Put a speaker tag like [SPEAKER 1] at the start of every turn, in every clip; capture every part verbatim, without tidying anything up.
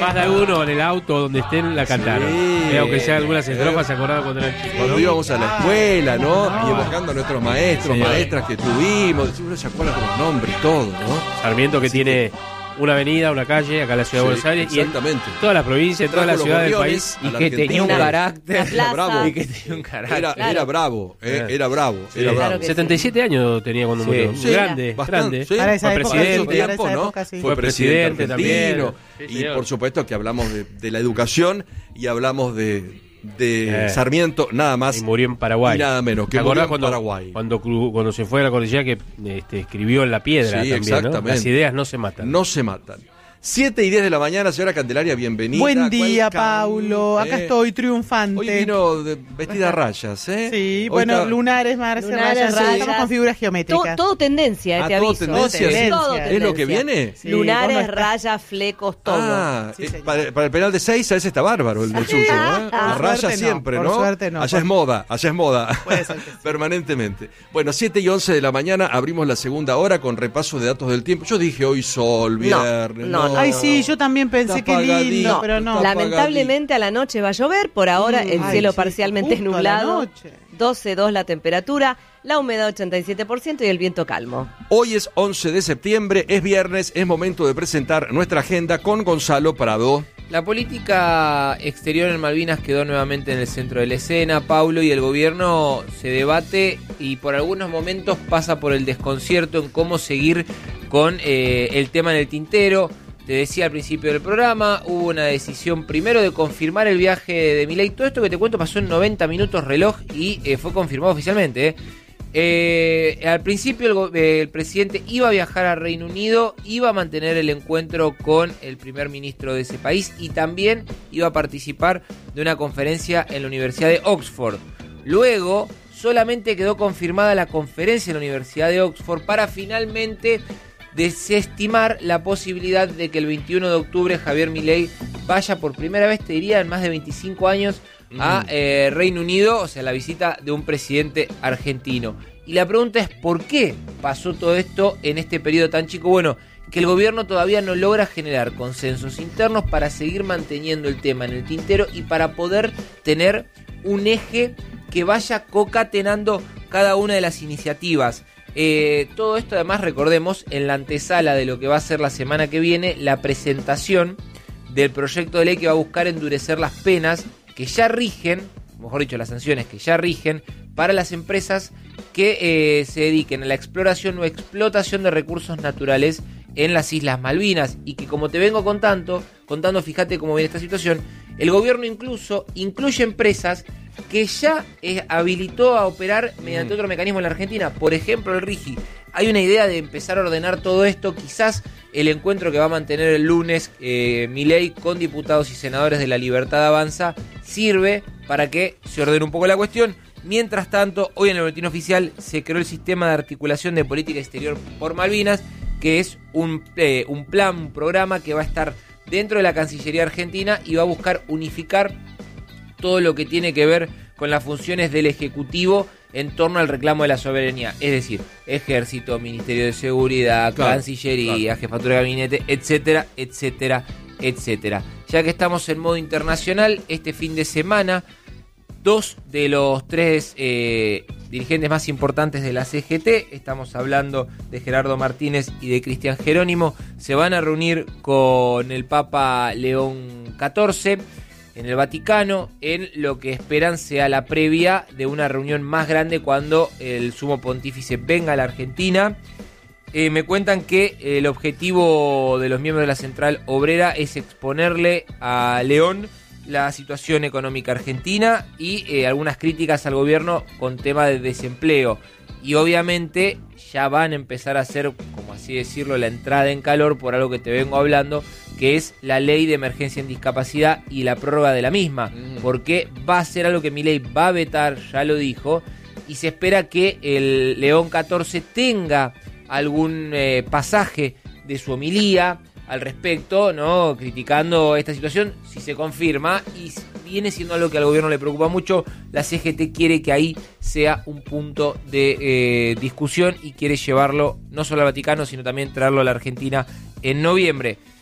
[SPEAKER 1] más de uno en el auto donde estén la cantaron. Sí. Eh, aunque sea algunas estrofas, se acordaban cuando eran chicos.
[SPEAKER 2] Cuando
[SPEAKER 1] ¿no?
[SPEAKER 2] íbamos a la escuela, ¿no?
[SPEAKER 1] no.
[SPEAKER 2] Y evocando a nuestros maestros, sí, maestras que tuvimos. Uno se acuerda con los nombres y todo, ¿no?
[SPEAKER 1] Sarmiento que
[SPEAKER 2] Así
[SPEAKER 1] tiene...
[SPEAKER 2] que...
[SPEAKER 1] una avenida, una calle, acá en la ciudad
[SPEAKER 2] sí,
[SPEAKER 1] de Buenos Aires
[SPEAKER 2] exactamente.
[SPEAKER 1] Y en toda la provincia, en toda la ciudad del país.
[SPEAKER 3] Y que tenía un carácter.
[SPEAKER 2] Era bravo.
[SPEAKER 3] Y que tenía un carácter.
[SPEAKER 2] Era,
[SPEAKER 4] claro.
[SPEAKER 2] era bravo, eh, era bravo,
[SPEAKER 1] Sí.
[SPEAKER 2] era bravo.
[SPEAKER 4] Claro que
[SPEAKER 1] setenta y siete
[SPEAKER 4] sí.
[SPEAKER 1] años tenía cuando
[SPEAKER 3] Sí.
[SPEAKER 1] murió.
[SPEAKER 2] Sí,
[SPEAKER 1] grande,
[SPEAKER 2] bastante,
[SPEAKER 1] grande.
[SPEAKER 2] sí.
[SPEAKER 5] Para esa
[SPEAKER 1] Fue
[SPEAKER 5] época,
[SPEAKER 1] presidente.
[SPEAKER 5] para esa
[SPEAKER 2] tiempo, ¿no?
[SPEAKER 5] época, sí.
[SPEAKER 2] Fue presidente
[SPEAKER 1] presidente
[SPEAKER 2] argentino.
[SPEAKER 1] también. Sí,
[SPEAKER 2] Y
[SPEAKER 1] señor.
[SPEAKER 2] por supuesto que hablamos de, de la educación y hablamos de, de
[SPEAKER 1] Eh.
[SPEAKER 2] Sarmiento, nada más
[SPEAKER 1] Y murió en Paraguay.
[SPEAKER 2] y nada menos, que
[SPEAKER 1] ¿Te
[SPEAKER 2] murió
[SPEAKER 1] acordás
[SPEAKER 2] en
[SPEAKER 1] cuando,
[SPEAKER 2] Paraguay.
[SPEAKER 1] Cuando, cru- cuando se fue a la cordillera que este, escribió en la piedra
[SPEAKER 2] Sí,
[SPEAKER 1] también, ¿no?
[SPEAKER 2] exactamente.
[SPEAKER 1] Las ideas no se matan.
[SPEAKER 2] No se matan. siete y diez de la mañana, señora Candelaria, bienvenida.
[SPEAKER 5] Buen día,
[SPEAKER 2] Welcome.
[SPEAKER 5] Paulo. Acá
[SPEAKER 2] Eh,
[SPEAKER 5] estoy triunfante.
[SPEAKER 2] Hoy vino de, vestida a rayas, ¿eh?
[SPEAKER 5] Sí,
[SPEAKER 2] Hoy
[SPEAKER 5] bueno,
[SPEAKER 2] está-
[SPEAKER 5] lunares, Mars,
[SPEAKER 4] Lunares,
[SPEAKER 5] rayas,
[SPEAKER 4] rayas.
[SPEAKER 5] estamos con figuras
[SPEAKER 4] Todo,
[SPEAKER 5] geométricas.
[SPEAKER 4] todo tendencia,
[SPEAKER 2] Ah,
[SPEAKER 4] te
[SPEAKER 2] todo
[SPEAKER 4] aviso.
[SPEAKER 2] tendencia,
[SPEAKER 5] ¿sí?
[SPEAKER 4] Todo
[SPEAKER 5] ¿Es
[SPEAKER 4] tendencia.
[SPEAKER 2] lo que viene?
[SPEAKER 5] Sí,
[SPEAKER 4] Lunares,
[SPEAKER 5] vos no estás-
[SPEAKER 4] rayas, flecos, todo.
[SPEAKER 2] Ah,
[SPEAKER 5] Sí,
[SPEAKER 2] eh,
[SPEAKER 5] señor.
[SPEAKER 2] para, para el penal de seis, a ese está bárbaro el del suyo, ¿eh? La
[SPEAKER 5] Por
[SPEAKER 2] raya
[SPEAKER 5] suerte no,
[SPEAKER 2] siempre,
[SPEAKER 5] por
[SPEAKER 2] ¿no?
[SPEAKER 5] suerte no.
[SPEAKER 2] Allá es moda, allá es moda.
[SPEAKER 5] Puede ser que sí.
[SPEAKER 2] Permanentemente. Bueno, siete y once de la mañana abrimos la segunda hora con repaso de datos del tiempo. Yo dije hoy sol, viernes.
[SPEAKER 4] no, no.
[SPEAKER 5] Ay, sí, yo también pensé
[SPEAKER 2] Está
[SPEAKER 5] que lindo,
[SPEAKER 2] apagadito,
[SPEAKER 5] pero no.
[SPEAKER 2] está
[SPEAKER 4] Lamentablemente a la noche va a llover, por ahora el
[SPEAKER 5] Ay,
[SPEAKER 4] cielo
[SPEAKER 5] sí,
[SPEAKER 4] parcialmente
[SPEAKER 5] justo a la
[SPEAKER 4] nublado,
[SPEAKER 5] noche.
[SPEAKER 4] doce coma dos la temperatura, la humedad ochenta y siete por ciento y el viento calmo.
[SPEAKER 2] Hoy es once de septiembre, es viernes, es momento de presentar nuestra agenda con Gonzalo Prado.
[SPEAKER 3] La política exterior en Malvinas quedó nuevamente en el centro de la escena, Paulo, y el gobierno se debate y por algunos momentos pasa por el desconcierto en cómo seguir con eh, el tema en el tintero. Te decía al principio del programa, hubo una decisión primero de confirmar el viaje de Milei. Todo esto que te cuento pasó en noventa minutos reloj y eh, fue confirmado oficialmente, ¿eh? Eh, al principio el, go- eh, el presidente iba a viajar a Reino Unido, iba a mantener el encuentro con el primer ministro de ese país y también iba a participar de una conferencia en la Universidad de Oxford. Luego solamente quedó confirmada la conferencia en la Universidad de Oxford para finalmente desestimar la posibilidad de que el veintiuno de octubre Javier Milei vaya por primera vez, te diría, en más de veinticinco años a eh, Reino Unido, o sea, la visita de un presidente argentino. Y la pregunta es, ¿por qué pasó todo esto en este periodo tan chico? Bueno, que el gobierno todavía no logra generar consensos internos para seguir manteniendo el tema en el tintero y para poder tener un eje que vaya concatenando cada una de las iniciativas. Eh, todo esto además, recordemos, en la antesala de lo que va a ser la semana que viene, la presentación del proyecto de ley que va a buscar endurecer las penas que ya rigen, mejor dicho, las sanciones que ya rigen para las empresas que eh, se dediquen a la exploración o explotación de recursos naturales en las Islas Malvinas, y que, como te vengo contando, contando, fíjate cómo viene esta situación, el gobierno incluso incluye empresas que ya eh, habilitó a operar mediante otro mecanismo en la Argentina, por ejemplo el RIGI. Hay una idea de empezar a ordenar todo esto, quizás el encuentro que va a mantener el lunes eh, Milei con diputados y senadores de La Libertad Avanza sirve para que se ordene un poco la cuestión. Mientras tanto, hoy en el boletín oficial se creó el Sistema de Articulación de Política Exterior por Malvinas, que es un, eh, un plan, un programa que va a estar dentro de la Cancillería Argentina y va a buscar unificar todo lo que tiene que ver con las funciones del Ejecutivo en torno al reclamo de la soberanía, es decir, Ejército, Ministerio de Seguridad,
[SPEAKER 2] Claro,
[SPEAKER 3] Cancillería,
[SPEAKER 2] claro.
[SPEAKER 3] Jefatura de Gabinete, etcétera, etcétera, etcétera. Ya que estamos en modo internacional, este fin de semana, dos de los tres eh, dirigentes más importantes de la C G T, estamos hablando de Gerardo Martínez y de Cristian Jerónimo, se van a reunir con el Papa León catorce en el Vaticano, en lo que esperan sea la previa de una reunión más grande cuando el sumo pontífice venga a la Argentina. Eh, me cuentan que el objetivo de los miembros de la Central Obrera es exponerle a León la situación económica argentina y eh, algunas críticas al gobierno con tema de desempleo. Y obviamente ya van a empezar a hacer, como así decirlo, la entrada en calor por algo que te vengo hablando, que es la ley de emergencia en discapacidad y la prórroga de la misma. Mm. Porque va a ser algo que Milei va a vetar, ya lo dijo, y se espera que el León catorce tenga algún eh, pasaje de su homilía al respecto, ¿no? Criticando esta situación, si se confirma, y viene siendo algo que al gobierno le preocupa mucho. La C G T quiere que ahí sea un punto de eh, discusión y quiere llevarlo no solo al Vaticano, sino también traerlo a la Argentina en noviembre.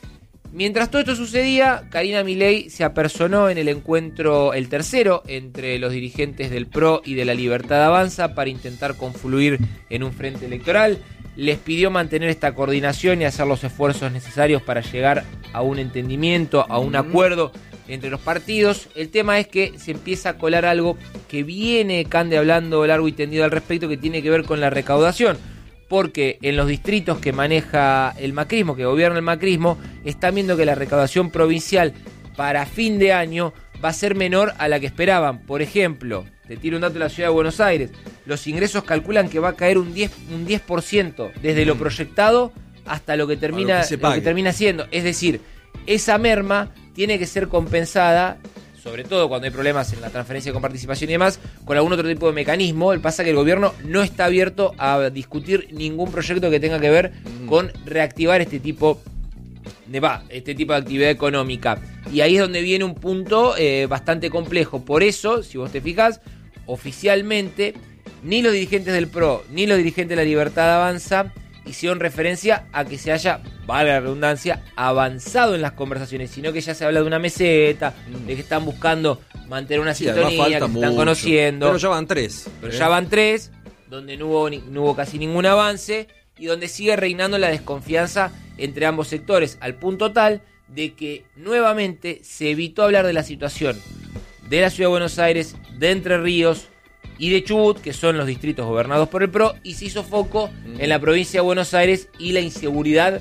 [SPEAKER 3] Mientras todo esto sucedía, Karina Milei se apersonó en el encuentro, el tercero, entre los dirigentes del P R O y de la Libertad Avanza para intentar confluir en un frente electoral. Les pidió mantener esta coordinación y hacer los esfuerzos necesarios para llegar a un entendimiento, a un acuerdo entre los partidos. El tema es que se empieza a colar algo que viene Cande hablando largo y tendido al respecto, que tiene que ver con la recaudación. Porque en los distritos que maneja el macrismo, que gobierna el macrismo, están viendo que la recaudación provincial para fin de año va a ser menor a la que esperaban. Por ejemplo, te tiro un dato de la ciudad de Buenos Aires, los ingresos calculan que va a caer un diez, un diez por ciento desde lo proyectado hasta lo que termina,
[SPEAKER 2] lo que,
[SPEAKER 3] lo que termina siendo. Es decir, esa merma tiene que ser compensada, sobre todo cuando hay problemas en la transferencia con participación y demás, con algún otro tipo de mecanismo. El pasa que el gobierno no está abierto a discutir ningún proyecto que tenga que ver con reactivar este tipo de, va, este tipo de actividad económica. Y ahí es donde viene un punto eh, bastante complejo. Por eso, si vos te fijas, oficialmente ni los dirigentes del P R O ni los dirigentes de la Libertad Avanza hicieron referencia a que se haya, valga la redundancia, avanzado en las conversaciones, sino que ya se habla de una meseta, mm. de que están buscando mantener una
[SPEAKER 2] sí,
[SPEAKER 3] sintonía, que se están
[SPEAKER 2] mucho.
[SPEAKER 3] conociendo.
[SPEAKER 2] Pero ya van tres.
[SPEAKER 3] Pero
[SPEAKER 2] ¿eh?
[SPEAKER 3] ya van tres, donde no hubo, ni, no hubo casi ningún avance y donde sigue reinando la desconfianza entre ambos sectores, al punto tal de que nuevamente se evitó hablar de la situación de la Ciudad de Buenos Aires, de Entre Ríos y de Chubut, que son los distritos gobernados por el P R O, y se hizo foco mm. en la provincia de Buenos Aires y la inseguridad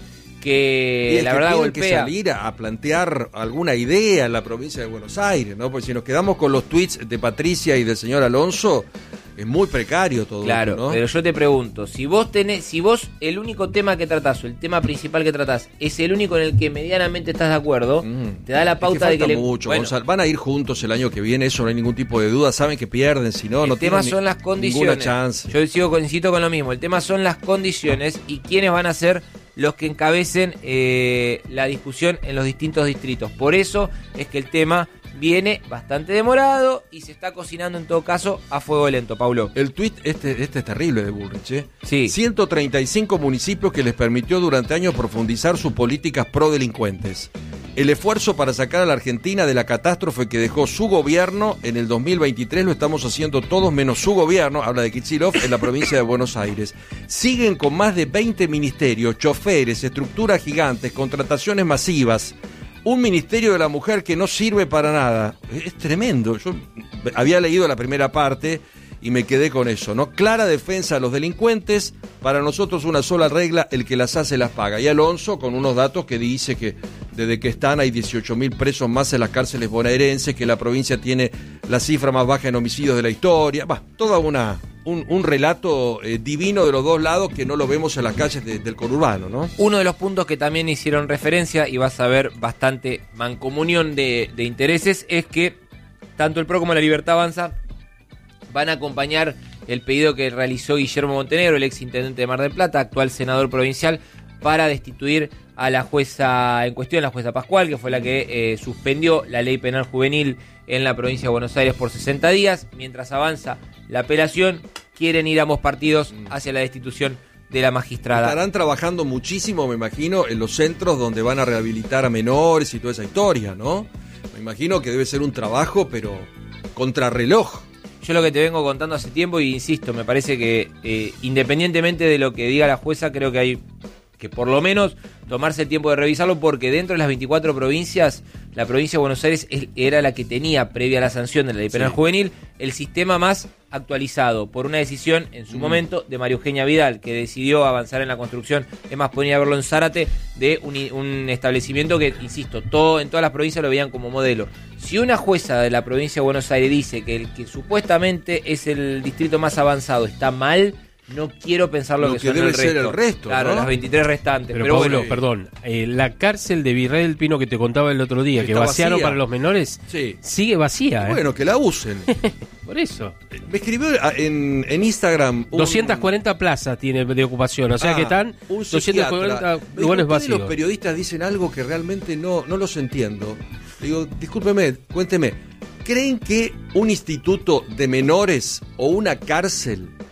[SPEAKER 3] que
[SPEAKER 2] y es
[SPEAKER 3] la
[SPEAKER 2] que
[SPEAKER 3] verdad
[SPEAKER 2] tienen
[SPEAKER 3] golpea.
[SPEAKER 2] Que salir a, a plantear alguna idea en la provincia de Buenos Aires, ¿no? Porque si nos quedamos con los tweets de Patricia y del señor Alonso, es muy precario todo
[SPEAKER 3] claro,
[SPEAKER 2] esto, ¿no?
[SPEAKER 3] Pero yo te pregunto, si vos tenés, si vos el único tema que tratás, o el tema principal que tratás, es el único en el que medianamente estás de acuerdo, mm. te da la pauta
[SPEAKER 2] es que
[SPEAKER 3] de que
[SPEAKER 2] mucho,
[SPEAKER 3] le...
[SPEAKER 2] Gonzalo. Van a ir juntos el año que viene, eso no hay ningún tipo de duda, saben que pierden, si no,
[SPEAKER 3] el
[SPEAKER 2] no
[SPEAKER 3] tema
[SPEAKER 2] tienen
[SPEAKER 3] son
[SPEAKER 2] ni,
[SPEAKER 3] las condiciones.
[SPEAKER 2] Ninguna chance.
[SPEAKER 3] Yo sigo coincido con lo mismo, el tema son las condiciones y quiénes van a ser los que encabecen eh, la discusión en los distintos distritos. Por eso es que el tema viene bastante demorado y se está cocinando en todo caso a fuego lento, Paulo.
[SPEAKER 2] El tuit este, este es terrible de Bullrich, ¿eh?
[SPEAKER 3] Sí.
[SPEAKER 2] ciento treinta y cinco municipios que les permitió durante años profundizar sus políticas pro delincuentes. El esfuerzo para sacar a la Argentina de la catástrofe que dejó su gobierno en el dos mil veintitrés lo estamos haciendo todos menos su gobierno, habla de Kicillof, en la provincia de Buenos Aires. Siguen con más de veinte ministerios, choferes, estructuras gigantes, contrataciones masivas. Un ministerio de la mujer que no sirve para nada. Es tremendo. Yo había leído la primera parte y me quedé con eso, ¿no? Clara defensa a los delincuentes. Para nosotros una sola regla, el que las hace las paga. Y Alonso con unos datos que dice que desde que están hay dieciocho mil presos más en las cárceles bonaerenses, que la provincia tiene la cifra más baja en homicidios de la historia. Va, toda una... Un, un relato eh, divino de los dos lados que no lo vemos en las calles de, del conurbano, ¿no?
[SPEAKER 3] Uno de los puntos que también hicieron referencia, y vas a ver bastante mancomunión de, de intereses, es que tanto el P R O como la Libertad Avanza van a acompañar el pedido que realizó Guillermo Montenegro, el ex intendente de Mar del Plata, actual senador provincial, para destituir a la jueza en cuestión, la jueza Pascual, que fue la que eh, suspendió la ley penal juvenil en la provincia de Buenos Aires por sesenta días. Mientras avanza la apelación, quieren ir ambos partidos hacia la destitución de la magistrada.
[SPEAKER 2] Estarán trabajando muchísimo, me imagino, en los centros donde van a rehabilitar a menores y toda esa historia, ¿no? Me imagino que debe ser un trabajo, pero contrarreloj.
[SPEAKER 3] Yo lo que te vengo contando hace tiempo, y insisto, me parece que eh, independientemente de lo que diga la jueza, creo que hay que por lo menos tomarse el tiempo de revisarlo, porque dentro de las veinticuatro provincias, la provincia de Buenos Aires era la que tenía, previa a la sanción de la ley penal sí. juvenil, el sistema más actualizado, por una decisión en su mm. momento de María Eugenia Vidal, que decidió avanzar en la construcción, es más, ponía a verlo en Zárate, de un, un establecimiento que, insisto, todo en todas las provincias lo veían como modelo. Si una jueza de la provincia de Buenos Aires dice que el que supuestamente es el distrito más avanzado está mal, no quiero pensar lo,
[SPEAKER 2] lo
[SPEAKER 3] que,
[SPEAKER 2] que
[SPEAKER 3] son
[SPEAKER 2] debe
[SPEAKER 3] el
[SPEAKER 2] ser
[SPEAKER 3] resto.
[SPEAKER 2] el resto,
[SPEAKER 3] claro,
[SPEAKER 2] ¿no?
[SPEAKER 3] las veintitrés restantes.
[SPEAKER 1] Pero,
[SPEAKER 3] pero
[SPEAKER 1] Pablo,
[SPEAKER 3] bueno,
[SPEAKER 1] perdón, eh, la cárcel de Virrey del Pino que te contaba el otro día, que
[SPEAKER 2] Está
[SPEAKER 1] vaciaron
[SPEAKER 2] vacía.
[SPEAKER 1] para los menores,
[SPEAKER 2] sí.
[SPEAKER 1] sigue vacía. ¿eh?
[SPEAKER 2] Bueno, que la usen.
[SPEAKER 1] Por eso.
[SPEAKER 2] Me escribió en, en Instagram un...
[SPEAKER 1] doscientas cuarenta plazas tiene de ocupación, o sea
[SPEAKER 2] ah,
[SPEAKER 1] que están doscientas cuarenta lugares vacíos.
[SPEAKER 2] Los periodistas dicen algo que realmente no, no los entiendo. Digo, discúlpeme, cuénteme. ¿Creen que un instituto de menores o una cárcel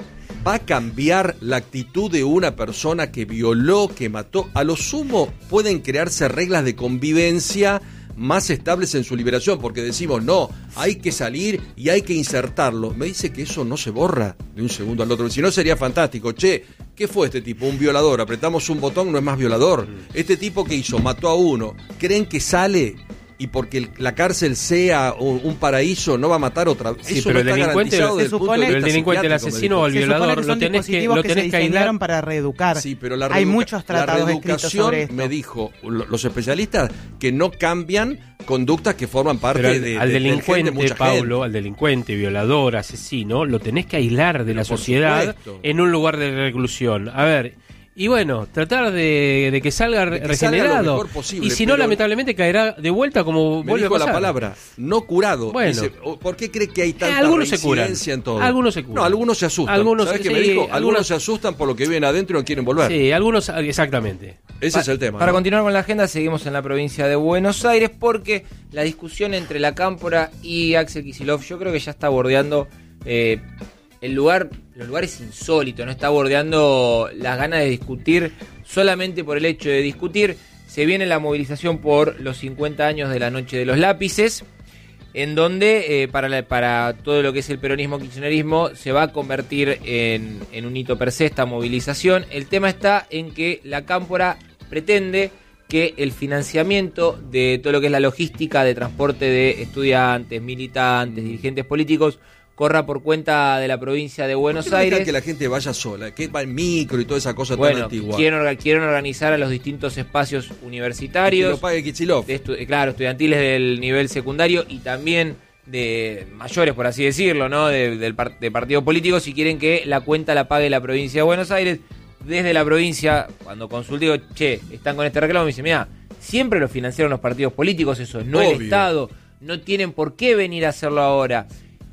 [SPEAKER 2] ¿Va a cambiar la actitud de una persona que violó, que mató? A lo sumo pueden crearse reglas de convivencia más estables en su liberación, porque decimos, no, hay que salir y hay que insertarlo. Me dice que eso no se borra de un segundo al otro, si no sería fantástico. Che, ¿qué fue este tipo? Un violador, apretamos un botón, no es más violador. Este tipo que hizo, mató a uno, ¿creen que sale? Y porque el, la cárcel sea un, un paraíso, no va a matar otra vez.
[SPEAKER 1] Sí,
[SPEAKER 2] eso
[SPEAKER 1] pero
[SPEAKER 2] no
[SPEAKER 1] el
[SPEAKER 2] está
[SPEAKER 1] delincuente,
[SPEAKER 2] garantizado
[SPEAKER 5] se
[SPEAKER 2] desde el punto de
[SPEAKER 5] supone-
[SPEAKER 1] el
[SPEAKER 2] vista
[SPEAKER 1] delincuente, el
[SPEAKER 2] psiquiátrico,
[SPEAKER 1] asesino o el
[SPEAKER 5] Se supone
[SPEAKER 1] violador,
[SPEAKER 5] que son
[SPEAKER 1] lo tenés que,
[SPEAKER 5] dispositivos
[SPEAKER 1] lo
[SPEAKER 5] que
[SPEAKER 1] tenés
[SPEAKER 5] se
[SPEAKER 1] que aislar.
[SPEAKER 5] diseñaron para reeducar.
[SPEAKER 2] Sí, pero la
[SPEAKER 5] Hay
[SPEAKER 2] reeduca-
[SPEAKER 5] muchos tratados
[SPEAKER 2] la
[SPEAKER 5] escritos
[SPEAKER 2] reeducación,
[SPEAKER 5] sobre esto.
[SPEAKER 2] me dijo lo- los especialistas, que no cambian conductas que forman parte
[SPEAKER 1] Pero al,
[SPEAKER 2] de,
[SPEAKER 1] al
[SPEAKER 2] de- del gen de
[SPEAKER 1] delincuente,
[SPEAKER 2] mucha
[SPEAKER 1] Pablo,
[SPEAKER 2] gente.
[SPEAKER 1] al delincuente, violador, asesino, lo tenés que aislar de la
[SPEAKER 2] por
[SPEAKER 1] sociedad
[SPEAKER 2] supuesto.
[SPEAKER 1] en un lugar de reclusión. A ver, y bueno, tratar de, de que salga
[SPEAKER 2] De que
[SPEAKER 1] regenerado.
[SPEAKER 2] salga lo mejor posible,
[SPEAKER 1] y si no,
[SPEAKER 2] pero-
[SPEAKER 1] lamentablemente caerá de vuelta como
[SPEAKER 2] Me
[SPEAKER 1] vuelve a
[SPEAKER 2] dijo la
[SPEAKER 1] pasar.
[SPEAKER 2] palabra, no curado.
[SPEAKER 1] Bueno.
[SPEAKER 2] Dice, "Oh, ¿por qué cree que hay
[SPEAKER 1] Eh,
[SPEAKER 2] tanta
[SPEAKER 1] algunos se curan.
[SPEAKER 2] reincidencia en todo?
[SPEAKER 1] Algunos se curan.
[SPEAKER 2] No, algunos se asustan.
[SPEAKER 1] Algunos-
[SPEAKER 2] ¿Sabes qué me
[SPEAKER 1] sí,
[SPEAKER 2] dijo? Algunos,
[SPEAKER 1] algunos-
[SPEAKER 2] se asustan por lo que viven adentro y no quieren volver.
[SPEAKER 1] Sí, algunos, exactamente.
[SPEAKER 2] Ese es el tema.
[SPEAKER 3] Para
[SPEAKER 2] ¿no?
[SPEAKER 3] continuar con la agenda, seguimos en la provincia de Buenos Aires porque la discusión entre la Cámpora y Axel Kicillof yo creo que ya está bordeando eh, el lugar, los lugares insólitos, no está bordeando las ganas de discutir solamente por el hecho de discutir. Se viene la movilización por los cincuenta años de la Noche de los Lápices, en donde eh, para, la- para todo lo que es el peronismo-kirchnerismo se va a convertir en, en un hito per se esta movilización. El tema está en que la Cámpora pretende que el financiamiento de todo lo que es la logística de transporte de estudiantes, militantes, dirigentes políticos corra por cuenta de la provincia de Buenos
[SPEAKER 2] ¿Por qué no dejan
[SPEAKER 3] Aires.
[SPEAKER 2] que la gente vaya sola, que va en micro y toda esa cosa tan
[SPEAKER 3] Bueno,
[SPEAKER 2] antigua.
[SPEAKER 3] quieren, orga- quieren organizar a los distintos espacios
[SPEAKER 2] Que
[SPEAKER 3] universitarios.
[SPEAKER 2] lo pague Kicillof.
[SPEAKER 3] De estu- claro, estudiantiles del nivel secundario y también de mayores, por así decirlo, ¿no? De, del par- de partidos políticos, si quieren que la cuenta la pague la provincia de Buenos Aires. Desde la provincia, cuando consulté, digo, che, están con este reclamo, me dice, mira, siempre lo financiaron los partidos políticos, eso, no el
[SPEAKER 2] Obvio.
[SPEAKER 3] Estado, no tienen por qué venir a hacerlo ahora.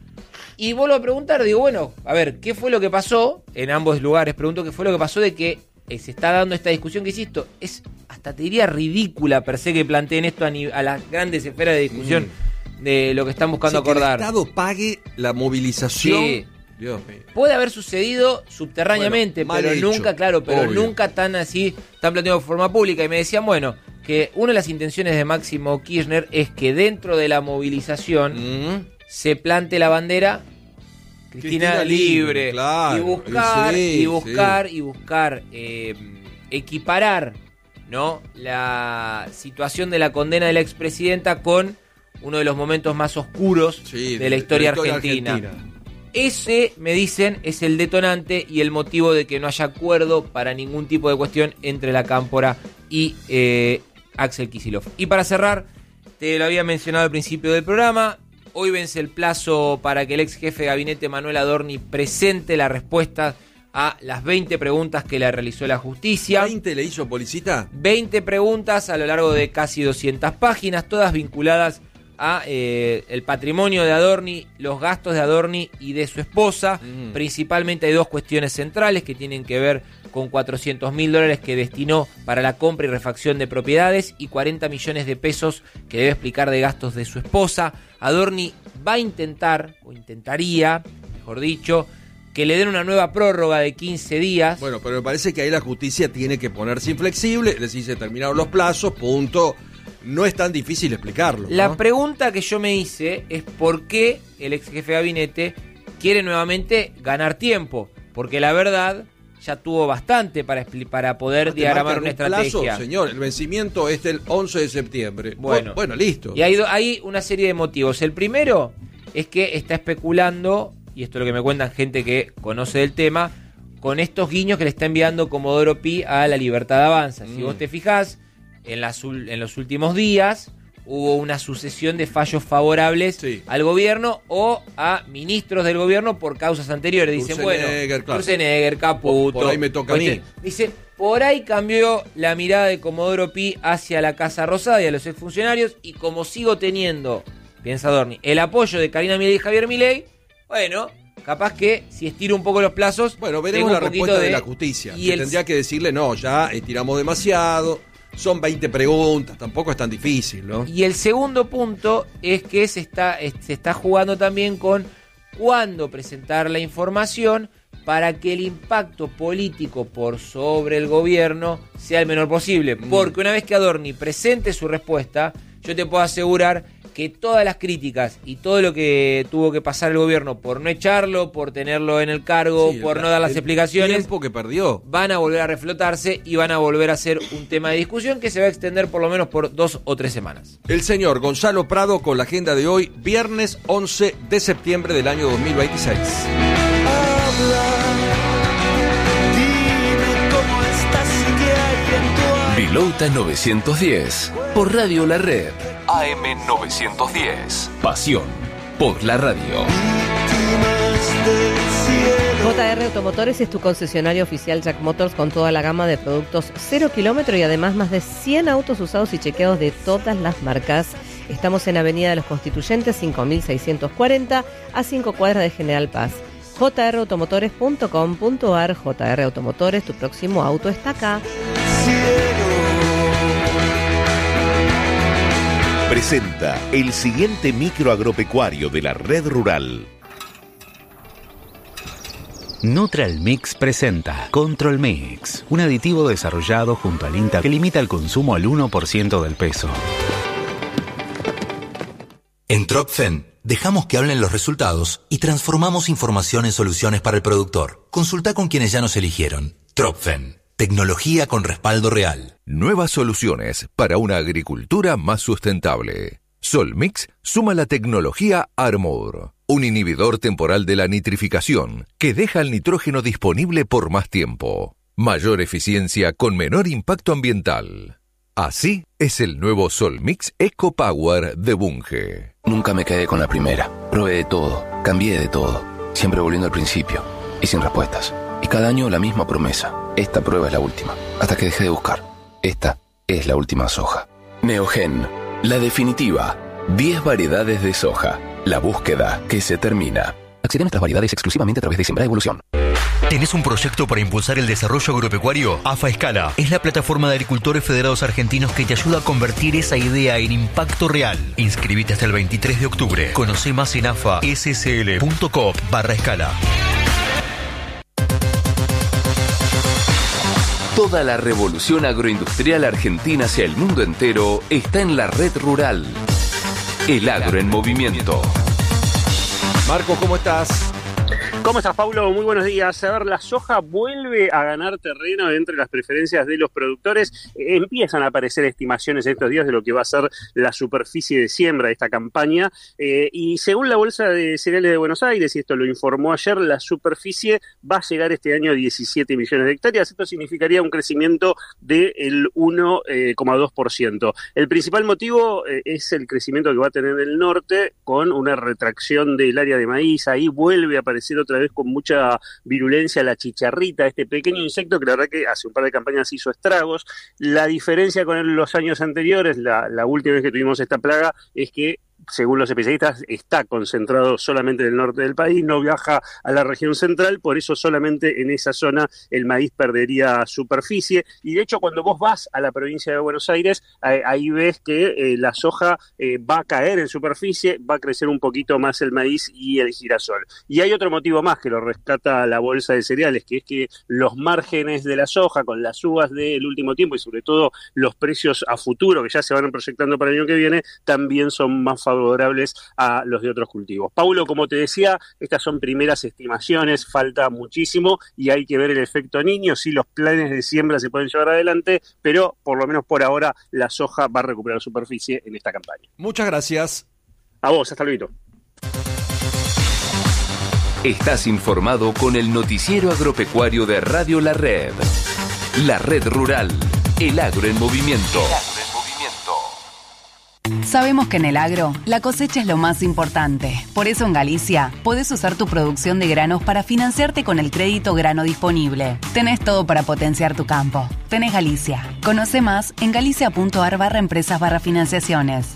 [SPEAKER 3] Y vuelvo a preguntar, digo, bueno, a ver, ¿qué fue lo que pasó? En ambos lugares pregunto qué fue lo que pasó de que eh, se está dando esta discusión que, insisto, es hasta te diría ridícula per se que planteen esto a, ni- a las grandes esferas de discusión de lo que están buscando
[SPEAKER 2] Sí, que
[SPEAKER 3] acordar.
[SPEAKER 2] el Estado pague la movilización.
[SPEAKER 3] Sí.
[SPEAKER 2] Dios mío.
[SPEAKER 3] Puede haber sucedido subterráneamente,
[SPEAKER 2] Bueno, mal
[SPEAKER 3] pero
[SPEAKER 2] hecho,
[SPEAKER 3] nunca, claro, pero
[SPEAKER 2] obvio.
[SPEAKER 3] nunca tan así, tan planteado de forma pública. Y me decían, bueno, que una de las intenciones de Máximo Kirchner es que dentro de la movilización
[SPEAKER 2] Mm.
[SPEAKER 3] se plante la bandera Cristina,
[SPEAKER 2] Cristina
[SPEAKER 3] libre,
[SPEAKER 2] libre, claro,
[SPEAKER 3] y buscar
[SPEAKER 2] sí,
[SPEAKER 3] y buscar y buscar eh, equiparar, ¿no? La situación de la condena de la expresidenta con uno de los momentos más oscuros
[SPEAKER 2] Sí,
[SPEAKER 3] de la historia,
[SPEAKER 2] historia
[SPEAKER 3] argentina.
[SPEAKER 2] argentina.
[SPEAKER 3] Ese, me dicen, es el detonante y el motivo de que no haya acuerdo para ningún tipo de cuestión entre la Cámpora y eh, Axel Kicillof. Y para cerrar, te lo había mencionado al principio del programa, hoy vence el plazo para que el ex jefe de gabinete Manuel Adorni presente la respuesta a las veinte preguntas que le realizó la justicia.
[SPEAKER 2] ¿veinte le hizo Policita?
[SPEAKER 3] veinte preguntas a lo largo de casi doscientas páginas, todas vinculadas a eh, el patrimonio de Adorni, los gastos de Adorni y de su esposa.
[SPEAKER 2] Mm.
[SPEAKER 3] Principalmente hay dos cuestiones centrales que tienen que ver con cuatrocientos mil dólares que destinó para la compra y refacción de propiedades y cuarenta millones de pesos que debe explicar de gastos de su esposa. Adorni va a intentar, o intentaría, mejor dicho, que le den una nueva prórroga de quince días.
[SPEAKER 2] Bueno, pero me parece que ahí la justicia tiene que ponerse inflexible, es decir, se terminaron los plazos, punto. No es tan difícil explicarlo, ¿no?
[SPEAKER 3] La pregunta que yo me hice es por qué el ex jefe de gabinete quiere nuevamente ganar tiempo. Porque la verdad ya tuvo bastante para, expli- para poder
[SPEAKER 2] ¿Te
[SPEAKER 3] diagramar
[SPEAKER 2] marcan
[SPEAKER 3] una
[SPEAKER 2] un plazo?
[SPEAKER 3] estrategia.
[SPEAKER 2] Señor, el vencimiento es del once de septiembre.
[SPEAKER 3] Bueno.
[SPEAKER 2] bueno, listo.
[SPEAKER 3] Y hay, do- hay una serie de motivos. El primero es que está especulando, y esto es lo que me cuentan gente que conoce del tema, con estos guiños que le está enviando Comodoro Pi a la Libertad Avanza. Si
[SPEAKER 2] Mm.
[SPEAKER 3] vos te fijás, en, las, ul- en los últimos días hubo una sucesión de fallos favorables
[SPEAKER 2] Sí.
[SPEAKER 3] al gobierno o a ministros del gobierno por causas anteriores. Dicen, bueno,
[SPEAKER 2] Sturzenegger, claro.
[SPEAKER 3] Sturzenegger, Caputo.
[SPEAKER 2] Por ahí me toca a mí.
[SPEAKER 3] Dice, por ahí cambió la mirada de Comodoro Pi hacia la Casa Rosada y a los exfuncionarios, y como sigo teniendo, piensa Adorni, el apoyo de Karina Milei y Javier Milei, bueno, capaz que si estiro un poco los plazos,
[SPEAKER 2] Bueno, veremos
[SPEAKER 3] tengo
[SPEAKER 2] la
[SPEAKER 3] un poquito
[SPEAKER 2] respuesta de, la justicia.
[SPEAKER 3] Y
[SPEAKER 2] que
[SPEAKER 3] el,
[SPEAKER 2] tendría que decirle, no, ya estiramos demasiado, son veinte preguntas, tampoco es tan difícil, ¿no?
[SPEAKER 3] y el segundo punto es que se está, es- se está jugando también con cuándo presentar la información para que el impacto político por sobre el gobierno sea el menor posible. Porque una vez que Adorni presente su respuesta, yo te puedo asegurar que todas las críticas y todo lo que tuvo que pasar el gobierno por no echarlo, por tenerlo en el cargo,
[SPEAKER 2] Sí,
[SPEAKER 3] por
[SPEAKER 2] el-
[SPEAKER 3] no dar las
[SPEAKER 2] el
[SPEAKER 3] explicaciones,
[SPEAKER 2] tiempo que perdió.
[SPEAKER 3] van a volver a reflotarse y van a volver a ser un tema de discusión que se va a extender por lo menos por dos o tres semanas.
[SPEAKER 2] El señor Gonzalo Prado con la agenda de hoy, viernes once de septiembre del año dos mil veintiséis.
[SPEAKER 6] Vilauta novecientos diez, por Radio La Red. A M novecientos diez. Pasión por la radio.
[SPEAKER 4] J R Automotores es tu concesionario oficial Jack Motors con toda la gama de productos cero kilómetro y además más de cien autos usados y chequeados de todas las marcas. Estamos en Avenida de los Constituyentes cinco mil seiscientos cuarenta a cinco cuadras de General Paz. j r automotores punto com punto a r. J R Automotores, tu próximo auto está acá.
[SPEAKER 7] Presenta el siguiente micro agropecuario de la red rural.
[SPEAKER 8] Neutral Mix presenta Control Mix, un aditivo desarrollado junto al INTA que limita el consumo al uno por ciento del peso.
[SPEAKER 9] En Tropfen, dejamos que hablen los resultados y transformamos información en soluciones para el productor. Consulta con quienes ya nos eligieron. Tropfen, tecnología con respaldo real.
[SPEAKER 10] Nuevas soluciones para una agricultura más sustentable. Solmix suma la tecnología Armor, un inhibidor temporal de la nitrificación que deja el nitrógeno disponible por más tiempo. Mayor eficiencia con menor impacto ambiental. Así es el nuevo Solmix Eco Power de Bunge.
[SPEAKER 6] Nunca me quedé con la primera. Probé de todo, cambié de todo, siempre volviendo al principio y sin respuestas. Y cada año la misma promesa. Esta prueba es la última. Hasta que dejé de buscar. Esta es la última soja. Neogen, la definitiva. diez variedades de soja. La búsqueda que se termina. Accede a nuestras variedades exclusivamente a través de Sembrá Evolución.
[SPEAKER 11] ¿Tenés un proyecto para impulsar el desarrollo agropecuario? AFA Escala es la plataforma de agricultores federados argentinos que te ayuda a convertir esa idea en impacto real. Inscribite hasta el veintitrés de octubre. Conoce más en afa s s l punto coop barra escala.
[SPEAKER 6] Toda la revolución agroindustrial argentina hacia el mundo entero está en la red rural. El agro en movimiento.
[SPEAKER 2] Marcos, ¿cómo estás?
[SPEAKER 12] ¿Cómo estás, Paulo? Muy buenos días. A ver, la soja vuelve a ganar terreno entre las preferencias de los productores. Eh, empiezan a aparecer estimaciones estos días de lo que va a ser la superficie de siembra de esta campaña. Eh, y según la Bolsa de Cereales de Buenos Aires, y esto lo informó ayer, la superficie va a llegar este año a diecisiete millones de hectáreas. Esto significaría un crecimiento del uno coma dos por ciento. El principal motivo eh, es el crecimiento que va a tener el norte con una retracción del área de maíz. Ahí vuelve a aparecer otra vez con mucha virulencia la chicharrita, este pequeño insecto que la verdad que hace un par de campañas hizo estragos. La diferencia con los años anteriores, la, la última vez que tuvimos esta plaga, es que según los especialistas, está concentrado solamente en el norte del país, no viaja a la región central, por eso solamente en esa zona el maíz perdería superficie. Y de hecho, cuando vos vas a la provincia de Buenos Aires, eh, ahí ves que eh, la soja eh, va a caer en superficie, va a crecer un poquito más el maíz y el girasol. Y hay otro motivo más que lo rescata la Bolsa de Cereales, que es que los márgenes de la soja, con las uvas del último tiempo y sobre todo los precios a futuro que ya se van proyectando para el año que viene, también son más favorables a los de otros cultivos. Paulo, como te decía, estas son primeras estimaciones, falta muchísimo y hay que ver el efecto niño, si los planes de siembra se pueden llevar adelante, pero por lo menos por ahora la soja va a recuperar superficie en esta campaña.
[SPEAKER 2] Muchas gracias.
[SPEAKER 12] A vos, hasta luego.
[SPEAKER 6] Estás informado con el noticiero agropecuario de Radio La Red. La Red Rural, el agro en movimiento.
[SPEAKER 13] Sabemos que en el agro, la cosecha es lo más importante. Por eso en Galicia, podés usar tu producción de granos para financiarte con el crédito grano disponible. Tenés todo para potenciar tu campo. Tenés Galicia. Conoce más en galicia.ar barra empresas barra financiaciones.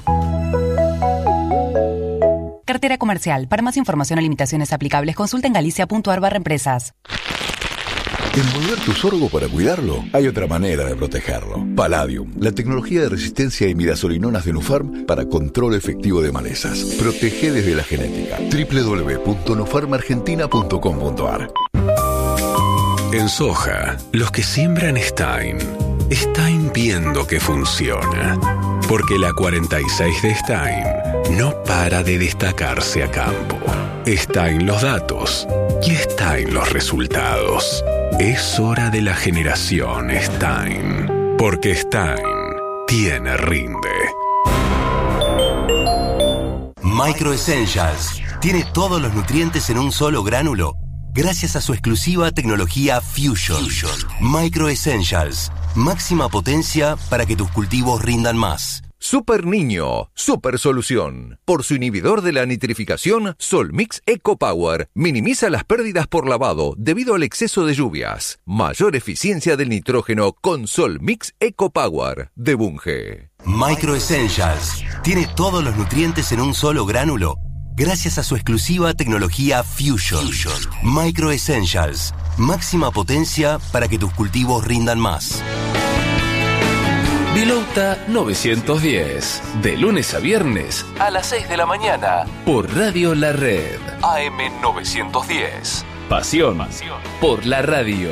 [SPEAKER 13] Cartera comercial. Para más información o limitaciones aplicables, consulta en galicia.ar barra empresas.
[SPEAKER 14] Envolver tu sorgo para cuidarlo, hay otra manera de protegerlo. Palladium, la tecnología de resistencia a imidazolinonas de Nufarm para control efectivo de malezas. Protege desde la genética. doble u doble u doble u punto nufarm argentina punto com punto a r
[SPEAKER 15] En soja, los que siembran Stein, Stein viendo que funciona. Porque la cuarenta y seis de Stein no para de destacarse a campo. Stein los datos y Stein los resultados. Es hora de la generación Stein. Porque Stein tiene rinde.
[SPEAKER 16] Micro Essentials tiene todos los nutrientes en un solo gránulo gracias a su exclusiva tecnología Fusion. Fusion. Micro Essentials, máxima potencia para que tus cultivos rindan más.
[SPEAKER 10] Super Niño, super solución. Por su inhibidor de la nitrificación, Solmix Eco Power minimiza las pérdidas por lavado debido al exceso de lluvias. Mayor eficiencia del nitrógeno con Solmix Eco Power de Bunge.
[SPEAKER 16] Micro Essentials tiene todos los nutrientes en un solo gránulo gracias a su exclusiva tecnología Fusion. Fusion. Micro Essentials, máxima potencia para que tus cultivos rindan más.
[SPEAKER 6] Vilauta novecientos diez, de lunes a viernes a las seis de la mañana, por Radio La Red. A M novecientos diez. Pasión, Pasión por la radio.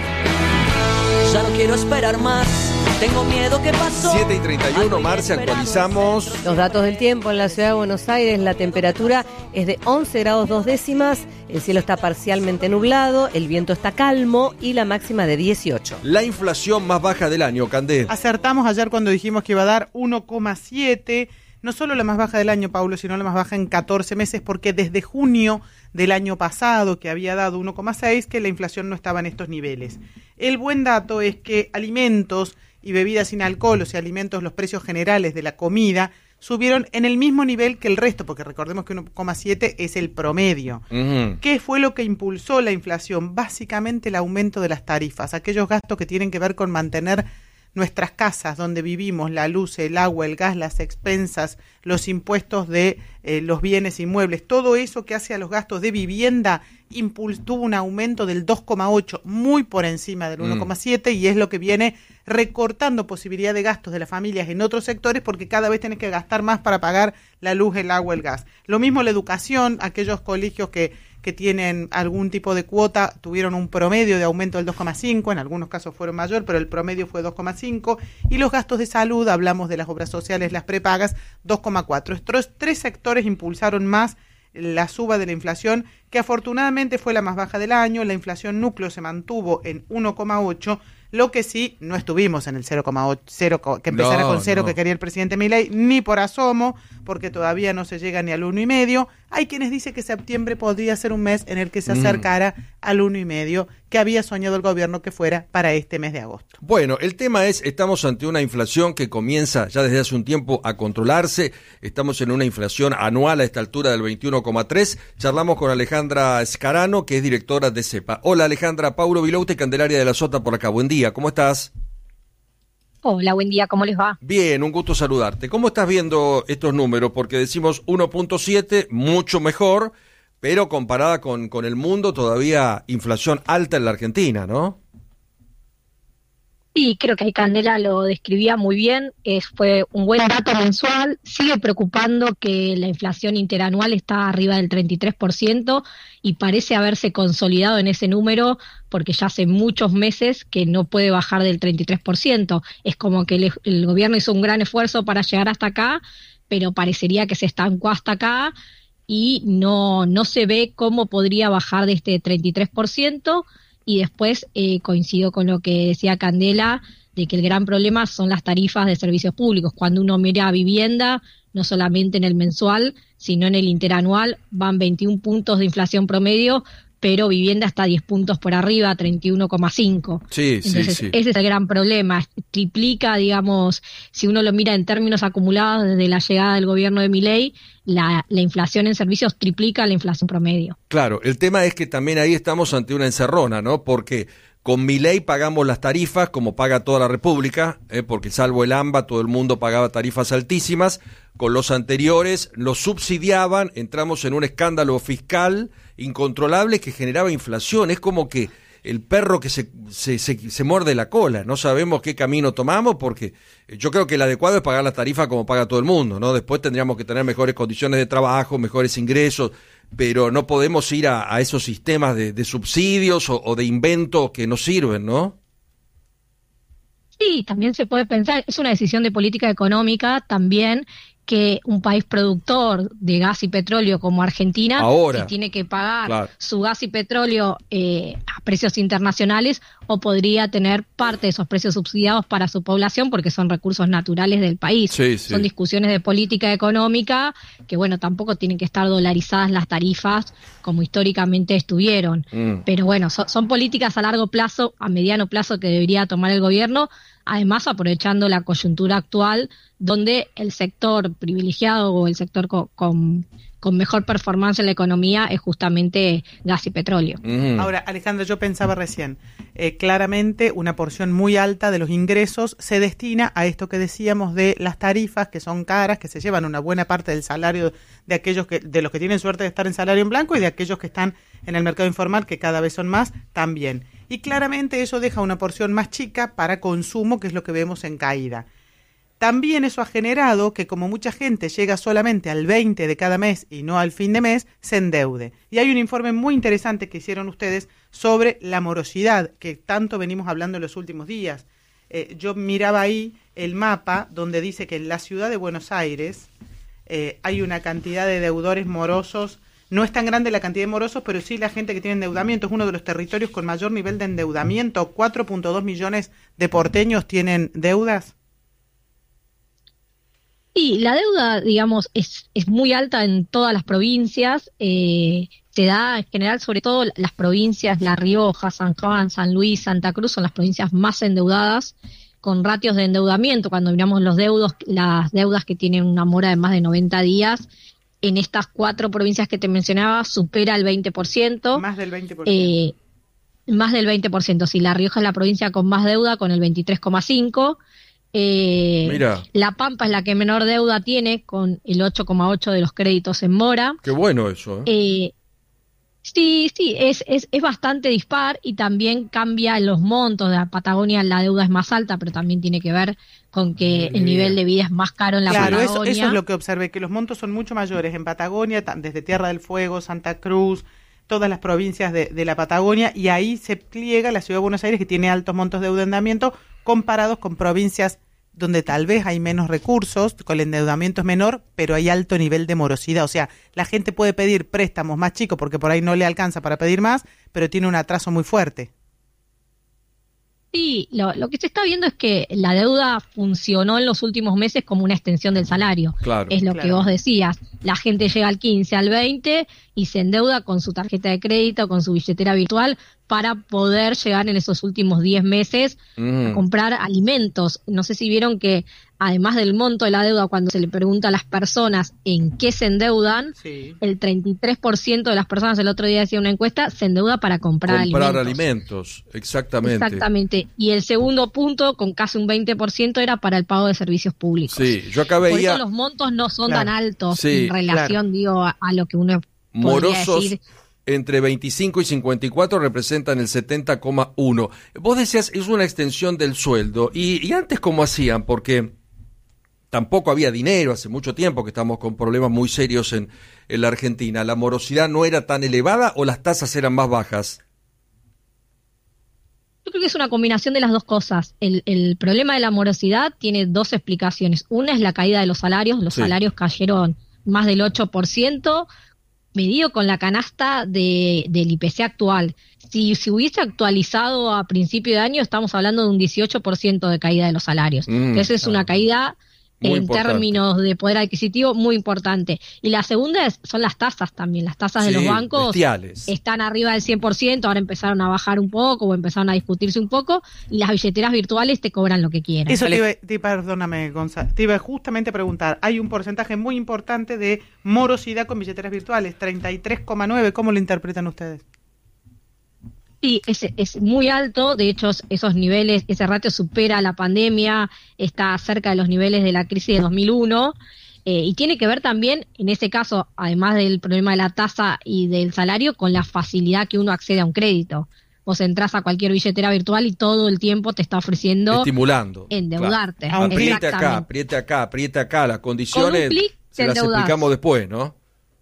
[SPEAKER 17] Ya no quiero esperar más, tengo miedo que pasó.
[SPEAKER 2] siete y treinta y uno, Marce, actualizamos
[SPEAKER 4] los datos del tiempo en la ciudad de Buenos Aires. La temperatura es de once grados dos décimas, el cielo está parcialmente nublado, el viento está calmo y la máxima de dieciocho.
[SPEAKER 2] La inflación más baja del año, Candé.
[SPEAKER 5] Acertamos ayer cuando dijimos que iba a dar uno coma siete, no solo la más baja del año, Paulo, sino la más baja en catorce meses, porque desde junio del año pasado, que había dado uno coma seis, que la inflación no estaba en estos niveles. El buen dato es que alimentos y bebidas sin alcohol, o sea, alimentos, los precios generales de la comida, subieron en el mismo nivel que el resto, porque recordemos que uno coma siete es el promedio. Uh-huh. ¿Qué fue lo que impulsó la inflación? Básicamente el aumento de las tarifas, aquellos gastos que tienen que ver con mantener nuestras casas donde vivimos, la luz, el agua, el gas, las expensas, los impuestos de eh, los bienes inmuebles, todo eso que hace a los gastos de vivienda impuls- tuvo un aumento del dos coma ocho, muy por encima del uno coma siete, mm. y es lo que viene recortando posibilidad de gastos de las familias en otros sectores, porque cada vez tenés que gastar más para pagar la luz, el agua, el gas. Lo mismo la educación, aquellos colegios que que tienen algún tipo de cuota, tuvieron un promedio de aumento del dos coma cinco, en algunos casos fueron mayor, pero el promedio fue dos coma cinco, y los gastos de salud, hablamos de las obras sociales, las prepagas, dos coma cuatro. Estos tres sectores impulsaron más la suba de la inflación, que afortunadamente fue la más baja del año. La inflación núcleo se mantuvo en uno coma ocho, lo que sí, no estuvimos en el cero coma ocho, cero, que empezara no, con cero no. que quería el presidente Milei, ni por asomo, porque todavía no se llega ni al uno y medio. Hay quienes dicen que septiembre podría ser un mes en el que se acercara mm. al uno y medio, que había soñado el gobierno que fuera para este mes de agosto.
[SPEAKER 2] Bueno, el tema es, estamos ante una inflación que comienza ya desde hace un tiempo a controlarse. Estamos en una inflación anual a esta altura del veintiuno coma tres. Charlamos con Alejandra Scarano, que es directora de CEPA. Hola Alejandra, Paulo Vilauta y Candelaria de la Sota por acá. Buen día, ¿cómo estás?
[SPEAKER 18] Hola, buen día, ¿cómo les va?
[SPEAKER 2] Bien, un gusto saludarte. ¿Cómo estás viendo estos números? Porque decimos uno punto siete, mucho mejor, pero comparada con, con el mundo, todavía inflación alta en la Argentina, ¿no?
[SPEAKER 18] Sí, creo que ahí Candela lo describía muy bien, es, fue un buen dato mensual. Sigue preocupando que la inflación interanual está arriba del treinta y tres por ciento y parece haberse consolidado en ese número porque ya hace muchos meses que no puede bajar del treinta y tres por ciento. Es como que el, el gobierno hizo un gran esfuerzo para llegar hasta acá, pero parecería que se estancó hasta acá y no, no se ve cómo podría bajar de este treinta y tres por ciento. Y después eh, coincido con lo que decía Candela, de que el gran problema son las tarifas de servicios públicos. Cuando uno mira vivienda, no solamente en el mensual, sino en el interanual, van veintiún puntos de inflación promedio, pero vivienda está diez puntos por arriba, treinta y uno coma cinco.
[SPEAKER 2] Sí,
[SPEAKER 18] Entonces,
[SPEAKER 2] sí, sí.
[SPEAKER 18] Ese es el gran problema. Triplica, digamos, si uno lo mira en términos acumulados desde la llegada del gobierno de Milei, la, la inflación en servicios triplica la inflación promedio.
[SPEAKER 2] Claro, el tema es que también ahí estamos ante una encerrona, ¿no? Porque con Milei pagamos las tarifas como paga toda la República, ¿eh? Porque salvo el AMBA todo el mundo pagaba tarifas altísimas. Con los anteriores los subsidiaban, entramos en un escándalo fiscal incontrolable que generaba inflación. Es como que el perro que se, se, se, se muerde la cola, no sabemos qué camino tomamos, porque yo creo que el adecuado es pagar las tarifas como paga todo el mundo, ¿no? Después tendríamos que tener mejores condiciones de trabajo, mejores ingresos, pero no podemos ir a, a esos sistemas de, de subsidios o, o de inventos que no sirven, ¿no?
[SPEAKER 18] Sí, también se puede pensar, es una decisión de política económica también, que un país productor de gas y petróleo como Argentina,
[SPEAKER 2] Ahora,
[SPEAKER 18] que tiene que pagar
[SPEAKER 2] claro.
[SPEAKER 18] su gas y petróleo eh, a precios internacionales, o podría tener parte de esos precios subsidiados para su población porque son recursos naturales del país.
[SPEAKER 2] Sí, sí.
[SPEAKER 18] Son discusiones de política económica que, bueno, tampoco tienen que estar dolarizadas las tarifas como históricamente estuvieron.
[SPEAKER 2] Mm.
[SPEAKER 18] Pero bueno, so, son políticas a largo plazo, a mediano plazo que debería tomar el gobierno, además aprovechando la coyuntura actual donde el sector privilegiado o el sector co- con, con mejor performance en la economía es justamente gas y petróleo.
[SPEAKER 2] Mm.
[SPEAKER 5] Ahora, Alejandra, yo pensaba recién, eh, claramente una porción muy alta de los ingresos se destina a esto que decíamos de las tarifas, que son caras, que se llevan una buena parte del salario de aquellos que, de los que tienen suerte de estar en salario en blanco y de aquellos que están en el mercado informal, que cada vez son más, también. Y claramente eso deja una porción más chica para consumo, que es lo que vemos en caída. También eso ha generado que, como mucha gente llega solamente al veinte de cada mes y no al fin de mes, se endeude. Y hay un informe muy interesante que hicieron ustedes sobre la morosidad, que tanto venimos hablando en los últimos días. Eh, yo miraba ahí el mapa donde dice que en la ciudad de Buenos Aires eh, hay una cantidad de deudores morosos. No es tan grande la cantidad de morosos, pero sí la gente que tiene endeudamiento. Es uno de los territorios con mayor nivel de endeudamiento. cuatro punto dos millones de porteños tienen deudas.
[SPEAKER 18] Sí, la deuda, digamos, es, es muy alta en todas las provincias. Eh, se da en general, sobre todo las provincias La Rioja, San Juan, San Luis, Santa Cruz, son las provincias más endeudadas, con ratios de endeudamiento. Cuando miramos los deudos, las deudas que tienen una mora de más de noventa días, en estas cuatro provincias que te mencionaba, supera el veinte por ciento.
[SPEAKER 5] Más del veinte por ciento.
[SPEAKER 18] Eh, más del veinte por ciento. Si La Rioja es la provincia con más deuda, con el veintitrés coma cinco por ciento. Eh,
[SPEAKER 2] Mira.
[SPEAKER 18] La Pampa es la que menor deuda tiene, con el ocho coma ocho por ciento de los créditos en mora.
[SPEAKER 2] Qué bueno eso, ¿eh?
[SPEAKER 18] Eh, sí, sí, es, es, es bastante dispar y también cambia en los montos. De la Patagonia la deuda es más alta, pero también tiene que ver con que el nivel de vida es más caro en la
[SPEAKER 5] claro,
[SPEAKER 18] Patagonia.
[SPEAKER 5] Eso, eso es lo que observé, que los montos son mucho mayores en Patagonia, desde Tierra del Fuego, Santa Cruz, todas las provincias de, de la Patagonia, y ahí se pliega la ciudad de Buenos Aires, que tiene altos montos de endeudamiento comparados con provincias donde tal vez hay menos recursos, con el endeudamiento es menor, pero hay alto nivel de morosidad. O sea, la gente puede pedir préstamos más chicos porque por ahí no le alcanza para pedir más, pero tiene un atraso muy fuerte.
[SPEAKER 18] Sí, lo, lo que se está viendo es que la deuda funcionó en los últimos meses como una extensión del salario.
[SPEAKER 2] Claro,
[SPEAKER 18] es lo
[SPEAKER 2] claro.
[SPEAKER 18] que vos decías. La gente llega al quince, al veinte y se endeuda con su tarjeta de crédito, con su billetera virtual, para poder llegar en esos últimos diez meses
[SPEAKER 2] Mm.
[SPEAKER 18] a comprar alimentos. No sé si vieron que, además del monto de la deuda, cuando se le pregunta a las personas en qué se endeudan,
[SPEAKER 5] sí.
[SPEAKER 18] el treinta y tres por ciento de las personas, el otro día decía una encuesta, se endeuda para comprar,
[SPEAKER 2] Comprar
[SPEAKER 18] alimentos.
[SPEAKER 2] alimentos, exactamente.
[SPEAKER 18] Exactamente. Y el segundo punto, con casi un veinte por ciento, era para el pago de servicios públicos.
[SPEAKER 2] Sí, yo acá
[SPEAKER 18] Por
[SPEAKER 2] veía
[SPEAKER 18] eso los montos no son
[SPEAKER 2] Claro.
[SPEAKER 18] tan altos
[SPEAKER 2] Sí,
[SPEAKER 18] en relación,
[SPEAKER 2] claro.
[SPEAKER 18] digo, a, a lo que uno podría
[SPEAKER 2] morosos
[SPEAKER 18] decir.
[SPEAKER 2] entre veinticinco y cincuenta y cuatro representan el setenta coma uno. Vos decías, es una extensión del sueldo. ¿Y, y antes cómo hacían? Porque tampoco había dinero, hace mucho tiempo que estamos con problemas muy serios en, en la Argentina. ¿La morosidad no era tan elevada o las tasas eran más bajas?
[SPEAKER 18] Yo creo que es una combinación de las dos cosas. El, el problema de la morosidad tiene dos explicaciones. Una es la caída de los salarios. Los
[SPEAKER 2] Sí.
[SPEAKER 18] salarios cayeron más del ocho por ciento, medido con la canasta de, del I P C actual. Si se hubiese actualizado a principio de año, estamos hablando de un dieciocho por ciento de caída de los salarios.
[SPEAKER 2] Mm,
[SPEAKER 18] Entonces es una caída
[SPEAKER 2] Muy
[SPEAKER 18] en
[SPEAKER 2] importante.
[SPEAKER 18] términos de poder adquisitivo muy importante. Y la segunda es, son las tasas también. Las tasas de
[SPEAKER 2] Sí,
[SPEAKER 18] los bancos
[SPEAKER 2] bestiales.
[SPEAKER 18] están arriba del cien por ciento, ahora empezaron a bajar un poco o empezaron a discutirse un poco, y las billeteras virtuales te cobran lo que quieran.
[SPEAKER 5] Eso te iba, te, perdóname, Gonzalo, te iba justamente a preguntar. Hay un porcentaje muy importante de morosidad con billeteras virtuales, treinta y tres coma nueve. ¿Cómo lo interpretan ustedes?
[SPEAKER 18] Sí, es, es muy alto, de hecho esos niveles, ese ratio supera la pandemia, está cerca de los niveles de la crisis de dos mil uno, eh, y tiene que ver también, en ese caso, además del problema de la tasa y del salario, con la facilidad que uno accede a un crédito. Vos entras a cualquier billetera virtual y todo el tiempo te está ofreciendo
[SPEAKER 2] Estimulando.
[SPEAKER 18] endeudarte.
[SPEAKER 2] Claro. Apriete acá,
[SPEAKER 18] Exactamente.
[SPEAKER 2] apriete acá, apriete acá. Las condiciones
[SPEAKER 18] Con un clic
[SPEAKER 2] se
[SPEAKER 18] te
[SPEAKER 2] las
[SPEAKER 18] endeudás.
[SPEAKER 2] explicamos después, ¿no?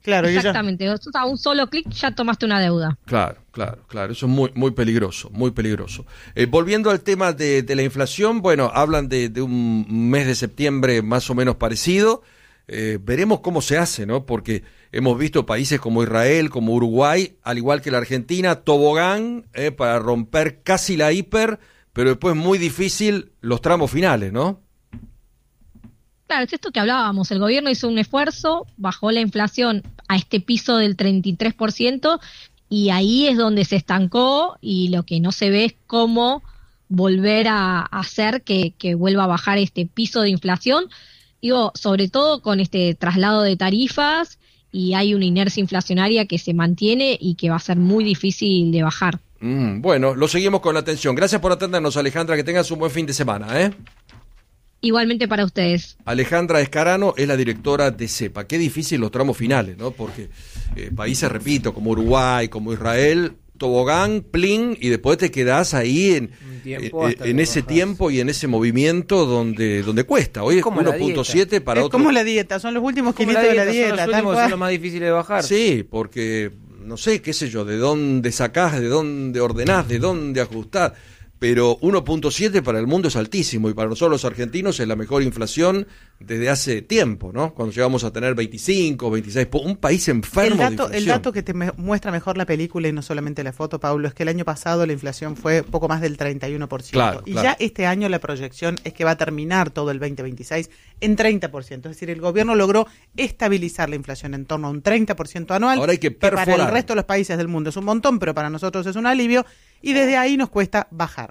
[SPEAKER 5] Claro,
[SPEAKER 18] exactamente. Ella... A un solo clic ya tomaste una deuda.
[SPEAKER 2] Claro, claro, claro. Eso es muy, muy peligroso, muy peligroso. Eh, volviendo al tema de, de la inflación, bueno, hablan de, de un mes de septiembre más o menos parecido. Eh, veremos cómo se hace, ¿no? Porque hemos visto países como Israel, como Uruguay, al igual que la Argentina, tobogán eh, para romper casi la hiper, pero después muy difícil los tramos finales, ¿no?
[SPEAKER 18] Claro, es esto que hablábamos, el gobierno hizo un esfuerzo, bajó la inflación a este piso del treinta y tres por ciento y ahí es donde se estancó y lo que no se ve es cómo volver a hacer que, que vuelva a bajar este piso de inflación, digo, sobre todo con este traslado de tarifas y hay una inercia inflacionaria que se mantiene y que va a ser muy difícil de bajar.
[SPEAKER 2] Mm, bueno, lo seguimos con la atención. Gracias por atendernos, Alejandra, que tengas un buen fin de semana, ¿eh?
[SPEAKER 18] Igualmente para ustedes.
[SPEAKER 2] Alejandra Escarano es la directora de CEPA. Qué difícil los tramos finales, ¿no? Porque eh, países, repito, como Uruguay, como Israel, tobogán, plin, y después te quedás ahí en, eh, en ese bajas. tiempo y en ese movimiento donde donde cuesta. Hoy es, es uno punto siete para
[SPEAKER 5] es
[SPEAKER 2] otro.
[SPEAKER 5] Es como la dieta, son los últimos kilitos de la dieta.
[SPEAKER 3] Son los últimos, son los más difíciles de bajar.
[SPEAKER 2] Sí, porque, no sé, qué sé yo, de dónde sacás, de dónde ordenás, de dónde ajustás. Pero uno punto siete para el mundo es altísimo y para nosotros los argentinos es la mejor inflación desde hace tiempo, ¿no? Cuando llegamos a tener veinticinco, veintiséis, un país enfermo
[SPEAKER 5] el dato,
[SPEAKER 2] de inflación.
[SPEAKER 5] El dato que te me muestra mejor la película y no solamente la foto, Pablo, es que el año pasado la inflación fue poco más del treinta y uno por ciento.
[SPEAKER 2] Claro,
[SPEAKER 5] y
[SPEAKER 2] claro.
[SPEAKER 5] ya este año la proyección es que va a terminar todo el veinte veintiséis en treinta por ciento. Es decir, el gobierno logró estabilizar la inflación en torno a un treinta por ciento anual.
[SPEAKER 2] Ahora hay que perforar.
[SPEAKER 5] Que para el resto de los países del mundo es un montón, pero para nosotros es un alivio y desde ahí nos cuesta bajar.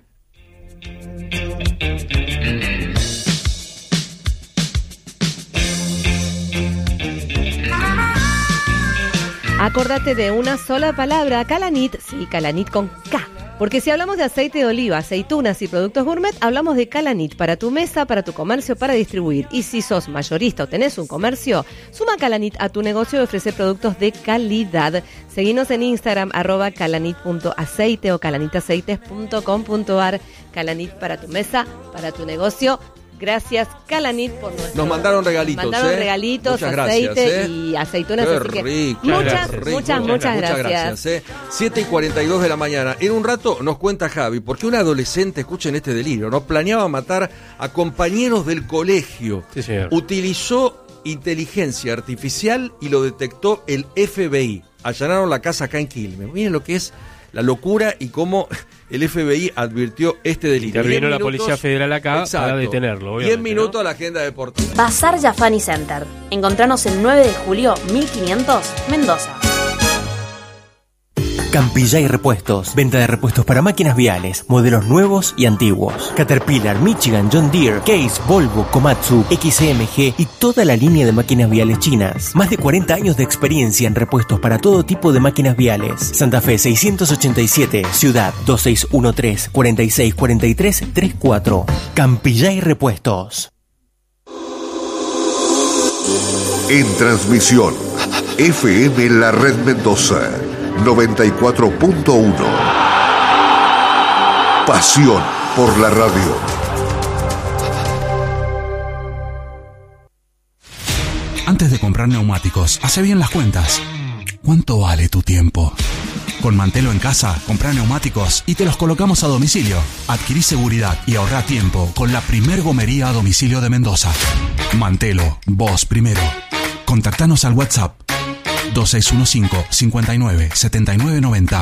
[SPEAKER 4] Acordate de una sola palabra, Calanit, sí, Calanit con K. Porque si hablamos de aceite de oliva, aceitunas y productos gourmet, hablamos de Calanit para tu mesa, para tu comercio, para distribuir. Y si sos mayorista o tenés un comercio, suma Calanit a tu negocio y ofrece productos de calidad. Seguinos en Instagram, arroba calanit.aceite o calanitaceites punto com punto ar. Calanit para tu mesa, para tu negocio. Gracias, Calanit, por nuestro...
[SPEAKER 2] Nos mandaron regalitos,
[SPEAKER 4] mandaron
[SPEAKER 2] ¿eh?
[SPEAKER 4] regalitos,
[SPEAKER 2] muchas
[SPEAKER 4] aceite
[SPEAKER 2] gracias, ¿eh?
[SPEAKER 4] y aceitunas.
[SPEAKER 2] Qué
[SPEAKER 4] así que
[SPEAKER 2] rico,
[SPEAKER 4] muchas,
[SPEAKER 2] rico,
[SPEAKER 4] muchas, muchas gracias.
[SPEAKER 2] Muchas gracias, ¿eh? siete y cuarenta y dos de la mañana. En un rato nos cuenta Javi, porque un adolescente, escuchen este delirio, ¿no? Planeaba matar a compañeros del colegio.
[SPEAKER 1] Sí, señor.
[SPEAKER 2] Utilizó inteligencia artificial y lo detectó el F B I. Allanaron la casa acá en Quilmes. Miren lo que es la locura y cómo el F B I advirtió este delirio.
[SPEAKER 1] Intervino la Policía Federal acá
[SPEAKER 2] exacto,
[SPEAKER 1] para detenerlo.
[SPEAKER 2] diez minutos, ¿no? A la agenda deportiva.
[SPEAKER 19] Bazar Jafani Center. Encontranos el nueve de julio mil quinientos, Mendoza.
[SPEAKER 20] Campillay Repuestos. Venta de repuestos para máquinas viales, modelos nuevos y antiguos. Caterpillar, Michigan, John Deere, Case, Volvo, Komatsu, X M G y toda la línea de máquinas viales chinas. Más de cuarenta años de experiencia en repuestos para todo tipo de máquinas viales. Santa Fe seiscientos ochenta y siete, Ciudad dos seis uno tres, cuarenta y seis cuarenta y tres treinta y cuatro. Campillay Repuestos.
[SPEAKER 7] En transmisión, F M La Red Mendoza, noventa y cuatro punto uno. Pasión por la radio.
[SPEAKER 21] Antes de comprar neumáticos, hace bien las cuentas. ¿Cuánto vale tu tiempo? Con Mantelo en casa, comprá neumáticos y te los colocamos a domicilio. Adquirí seguridad y ahorrá tiempo con la primer gomería a domicilio de Mendoza. Mantelo, vos primero. Contactanos al WhatsApp dos seis uno cinco, cinco nueve, siete nueve nueve cero.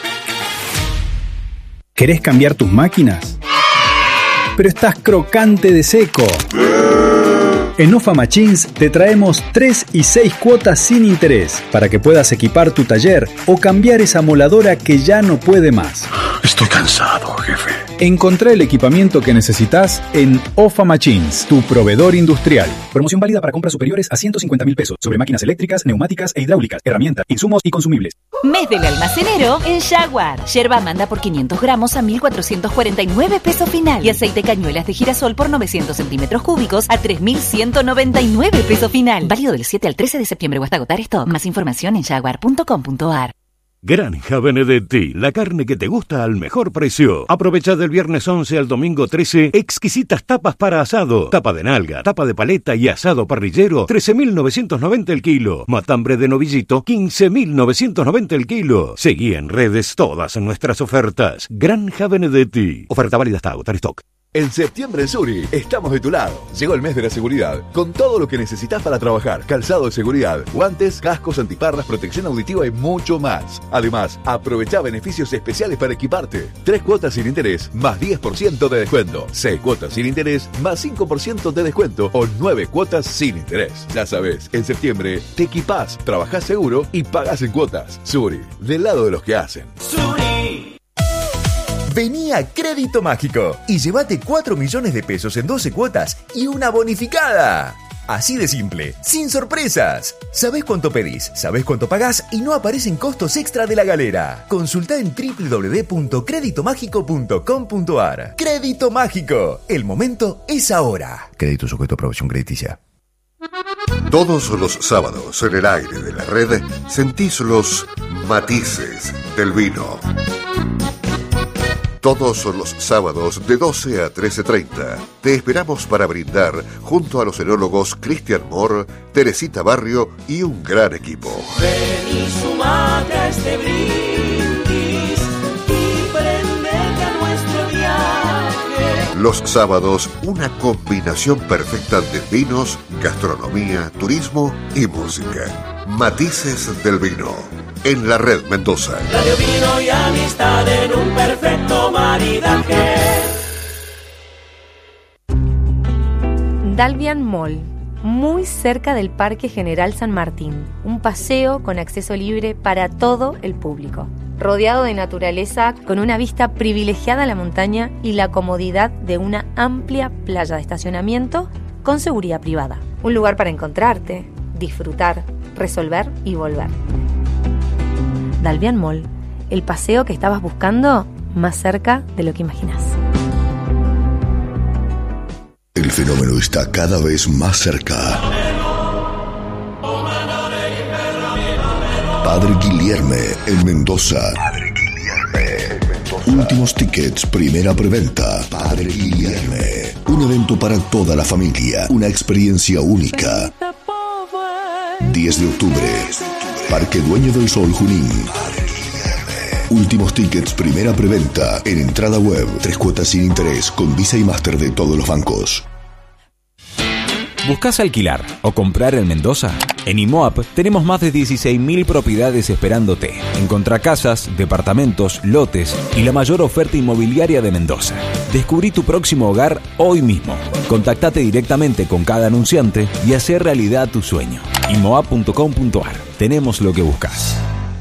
[SPEAKER 22] ¿Querés cambiar tus máquinas? Pero estás crocante de seco. En Ofa Machines te traemos tres y seis cuotas sin interés para que puedas equipar tu taller o cambiar esa moladora que ya no puede más.
[SPEAKER 23] Estoy cansado, jefe.
[SPEAKER 22] Encontrá el equipamiento que necesitas en Ofa Machines, tu proveedor industrial. Promoción válida para compras superiores a ciento cincuenta mil pesos sobre máquinas eléctricas, neumáticas e hidráulicas, herramientas, insumos y consumibles.
[SPEAKER 24] Mes del almacenero en Jaguar. Yerba manda por quinientos gramos a mil cuatrocientos cuarenta y nueve pesos final. Y aceite cañuelas de girasol por novecientos centímetros cúbicos a tres mil ciento noventa y nueve pesos final. Válido del siete al trece de septiembre o hasta agotar stock. Más información en jaguar punto com punto ar.
[SPEAKER 8] Granja Benedetti, la carne que te gusta al mejor precio. Aprovecha del viernes once al domingo trece, exquisitas tapas para asado. Tapa de nalga, tapa de paleta y asado parrillero, trece mil novecientos noventa el kilo. Matambre de novillito, quince mil novecientos noventa el kilo. Seguí en redes todas nuestras ofertas. Granja Benedetti. Oferta válida hasta agotar stock.
[SPEAKER 9] En septiembre en Suri estamos de tu lado. Llegó el mes de la seguridad, con todo lo que necesitas para trabajar. Calzado de seguridad, guantes, cascos, antiparras, protección auditiva y mucho más. Además, aprovecha beneficios especiales para equiparte. Tres cuotas sin interés, más diez por ciento de descuento. Seis cuotas sin interés, más cinco por ciento de descuento. O nueve cuotas sin interés. Ya sabes, en septiembre te equipás, trabajás seguro y pagás en cuotas. Suri, del lado de los que hacen.
[SPEAKER 11] Suri. Vení a Crédito Mágico y llévate cuatro millones de pesos en doce cuotas y una bonificada. Así de simple, sin sorpresas. Sabés cuánto pedís, sabés cuánto pagás y no aparecen costos extra de la galera. Consultá en doble u doble u doble u punto crédito mágico punto com punto a r. Crédito Mágico, el momento es ahora. Crédito sujeto a aprobación crediticia.
[SPEAKER 7] Todos los sábados en el aire de la red sentís los matices del vino. Todos los sábados de doce a trece treinta te esperamos para brindar junto a los enólogos Cristian Moore, Teresita Barrio y un gran equipo.
[SPEAKER 17] Ven y sumate a este brindis y prendete a nuestro viaje.
[SPEAKER 7] Los sábados, una combinación perfecta de vinos, gastronomía, turismo y música. Matices del vino. En la Red Mendoza.
[SPEAKER 17] Radio, vino y amistad en un perfecto maridaje.
[SPEAKER 12] Dalvian Mall, muy cerca del Parque General San Martín. Un paseo con acceso libre para todo el público. Rodeado de naturaleza, con una vista privilegiada a la montaña y la comodidad de una amplia playa de estacionamiento con seguridad privada. Un lugar para encontrarte, disfrutar, resolver y volver. Dalvian Mall, el paseo que estabas buscando más cerca de lo que imaginas.
[SPEAKER 25] El fenómeno está cada vez más cerca. Padre Guilherme en Mendoza. Padre Guilherme en Mendoza. Últimos tickets, primera preventa. Padre Guilherme. Un evento para toda la familia. Una experiencia única. diez de octubre. Parque Dueño del Sol, Junín. Últimos tickets, primera preventa. En entrada web, tres cuotas sin interés, con Visa y Master de todos los bancos.
[SPEAKER 26] ¿Buscás alquilar o comprar en Mendoza? En IMOAP tenemos más de dieciséis mil propiedades esperándote. Encontrá casas, departamentos, lotes y la mayor oferta inmobiliaria de Mendoza. Descubrí tu próximo hogar hoy mismo. Contactate directamente con cada anunciante y hacer realidad tu sueño. imoap punto com punto a r. Tenemos lo que buscas.